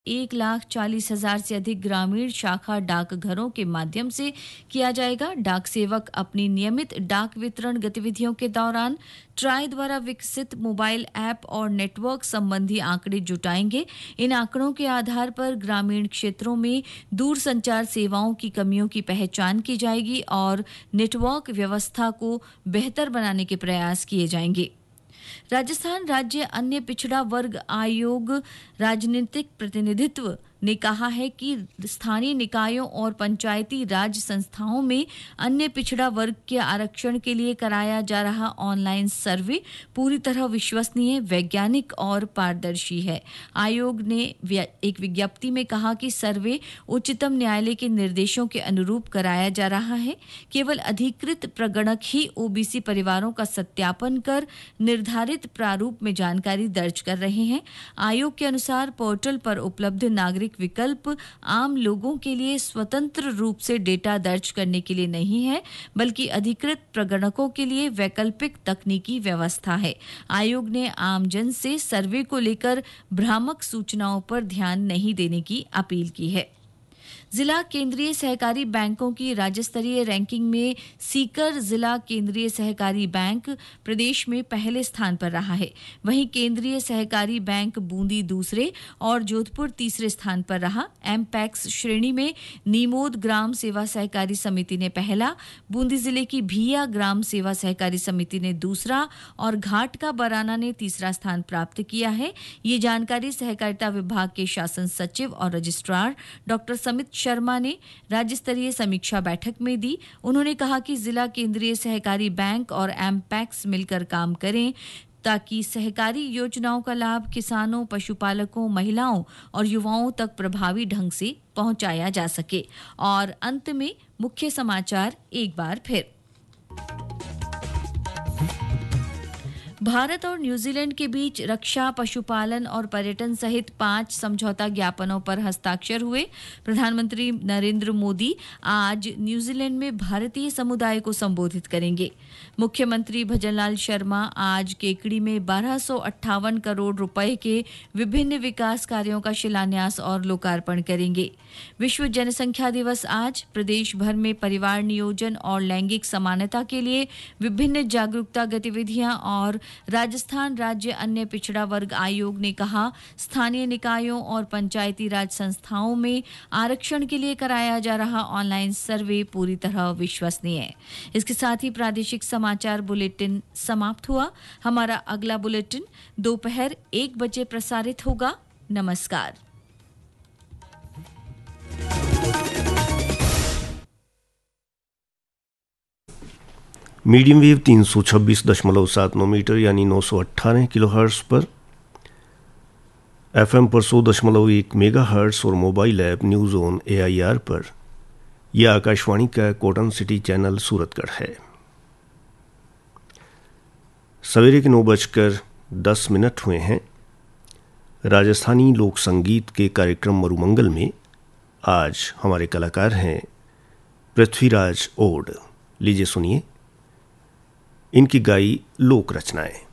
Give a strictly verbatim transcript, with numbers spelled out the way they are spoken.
एक लाख चालीस हजार से अधिक ग्रामीण शाखा डाकघरों के माध्यम से किया जाएगा। डाक सेवक अपनी नियमित डाक वितरण गतिविधियों के दौरान ट्राई द्वारा विकसित मोबाइल ऐप और नेटवर्क संबंधी आंकड़े जुटाएंगे। इन आंकड़ों के आधार पर ग्रामीण क्षेत्रों में दूरसंचार सेवाओं की कमियों की पहचान की जाएगी और नेटवर्क व्यवस्था को बेहतर बनाने के प्रयास किए जाएंगे। राजस्थान राज्य अन्य पिछड़ा वर्ग आयोग राजनीतिक प्रतिनिधित्व ने कहा है कि स्थानीय निकायों और पंचायती राज संस्थाओं में अन्य पिछड़ा वर्ग के आरक्षण के लिए कराया जा रहा ऑनलाइन सर्वे पूरी तरह विश्वसनीय, वैज्ञानिक और पारदर्शी है। आयोग ने एक विज्ञप्ति में कहा कि सर्वे उच्चतम न्यायालय के निर्देशों के अनुरूप कराया जा रहा है। केवल अधिकृत प्रगणक ही ओबीसी परिवारों का सत्यापन कर निर्धारित प्रारूप में जानकारी दर्ज कर रहे हैं। आयोग के अनुसार पोर्टल पर उपलब्ध नागरिक विकल्प आम लोगों के लिए स्वतंत्र रूप से डेटा दर्ज करने के लिए नहीं है, बल्कि अधिकृत प्रगणकों के लिए वैकल्पिक तकनीकी व्यवस्था है। आयोग ने आमजन से सर्वे को लेकर भ्रामक सूचनाओं पर ध्यान नहीं देने की अपील की है। जिला केंद्रीय सहकारी बैंकों की राज्य स्तरीय रैंकिंग में सीकर जिला केंद्रीय सहकारी बैंक प्रदेश में पहले स्थान पर रहा है। वहीं केंद्रीय सहकारी बैंक बूंदी दूसरे और जोधपुर तीसरे स्थान पर रहा। एमपैक्स श्रेणी में नीमोद ग्राम सेवा सहकारी समिति ने पहला, बूंदी जिले की भीया ग्राम सेवा सहकारी समिति ने दूसरा और घाट का बराना ने तीसरा स्थान प्राप्त किया है। ये जानकारी सहकारिता विभाग के शासन सचिव और रजिस्ट्रार डॉक्टर समित शर्मा ने राज्य स्तरीय समीक्षा बैठक में दी। उन्होंने कहा कि जिला केंद्रीय सहकारी बैंक और एमपैक्स मिलकर काम करें ताकि सहकारी योजनाओं का लाभ किसानों, पशुपालकों, महिलाओं और युवाओं तक प्रभावी ढंग से पहुंचाया जा सके। और अंत में मुख्य समाचार एक बार फिर। भारत और न्यूजीलैंड के बीच रक्षा, पशुपालन और पर्यटन सहित पांच समझौता ज्ञापनों पर हस्ताक्षर हुए। प्रधानमंत्री नरेंद्र मोदी आज न्यूजीलैंड में भारतीय समुदाय को संबोधित करेंगे। मुख्यमंत्री भजनलाल शर्मा आज केकड़ी में बारह सौ अट्ठावन करोड़ रुपए के विभिन्न विकास कार्यों का शिलान्यास और लोकार्पण करेंगे। विश्व जनसंख्या दिवस आज प्रदेश भर में परिवार नियोजन और लैंगिक समानता के लिए विभिन्न जागरूकता गतिविधियां और राजस्थान राज्य अन्य पिछड़ा वर्ग आयोग ने कहा, स्थानीय निकायों और पंचायती राज संस्थाओं में आरक्षण के लिए कराया जा रहा ऑनलाइन सर्वे पूरी तरह विश्वसनीय है। इसके साथ ही प्रादेशिक समाचार बुलेटिन समाप्त हुआ। हमारा अगला बुलेटिन दोपहर एक बजे प्रसारित होगा। नमस्कार। मीडियम वेव तीन सौ छब्बीस दशमलव सात नौ मीटर यानी नौ सौ अट्ठारह किलो हर्ट्स पर, एफएम पर सौ दशमलव एक मेगा हर्ट्स और mobile app news on AIR पर यह आकाशवाणी का कॉटन सिटी चैनल सूरतगढ़ है। सवेरे के नौ बजकर दस मिनट हुए हैं। राजस्थानी लोक संगीत के कार्यक्रम मरुमंगल में आज हमारे कलाकार हैं पृथ्वीराज ओड। लीजिए सुनिए इनकी गाई लोक रचनाएं।